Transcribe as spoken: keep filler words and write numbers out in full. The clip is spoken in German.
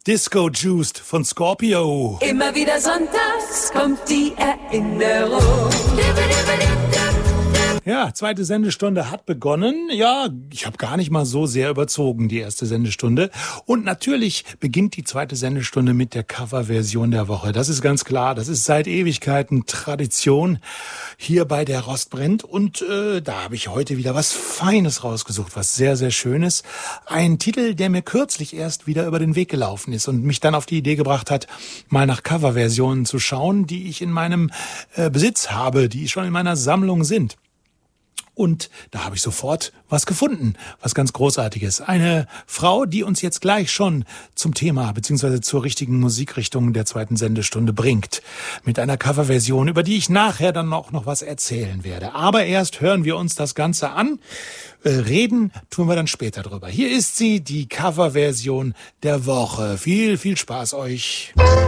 Disco Juiced von Scorpio. Immer wieder sonntags kommt die Erinnerung. Ja, zweite Sendestunde hat begonnen. Ja, ich habe gar nicht mal so sehr überzogen, die erste Sendestunde. Und natürlich beginnt die zweite Sendestunde mit der Coverversion der Woche. Das ist ganz klar. Das ist seit Ewigkeiten Tradition hier bei der Rost brennt. Und äh, da habe ich heute wieder was Feines rausgesucht, was sehr, sehr Schönes. Ein Titel, der mir kürzlich erst wieder über den Weg gelaufen ist und mich dann auf die Idee gebracht hat, mal nach Coverversionen zu schauen, die ich in meinem äh, Besitz habe, die schon in meiner Sammlung sind. Und da habe ich sofort was gefunden, was ganz Großartiges. Eine Frau, die uns jetzt gleich schon zum Thema bzw. zur richtigen Musikrichtung der zweiten Sendestunde bringt. Mit einer Coverversion, über die ich nachher dann auch noch was erzählen werde. Aber erst hören wir uns das Ganze an. Äh, reden tun wir dann später drüber. Hier ist sie, die Coverversion der Woche. Viel, viel Spaß euch.